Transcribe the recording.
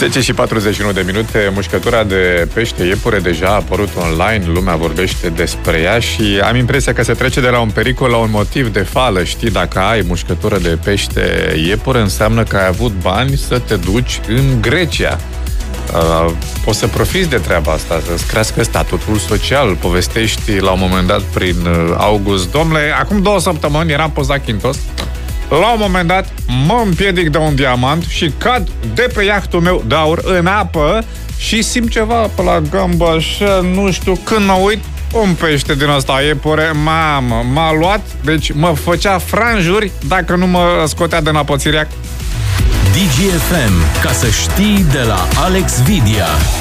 10 și 41 de minute, mușcătura de pește iepure deja a apărut online, lumea vorbește despre ea și am impresia că se trece de la un pericol la un motiv de fală. Știi, dacă ai mușcătură de pește iepure, înseamnă că ai avut bani să te duci în Grecia. Poți să profiți de treaba asta, să-ți crească statutul social. Povestești la un moment dat prin August: domnule, acum 2 săptămâni eram pe Zakynthos. La un moment dat mă împiedic de un diamant și cad de pe iahtul meu de aur în apă și simt ceva pe la gambă, așa, nu știu, când mă uit, un pește din ăsta iepure, mamă, m-a luat, deci mă făcea franjuri dacă nu mă scotea de napățiriac. DGFM, ca să știi, de la Alex Vidia.